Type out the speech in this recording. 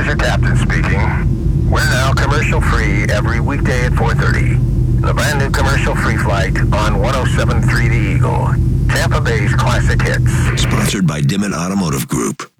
Desert Captain speaking. We're now commercial-free every weekday at 4:30. The brand new commercial-free flight on 107.3 The Eagle. Tampa Bay's classic hits. Sponsored by Dimmitt Automotive Group.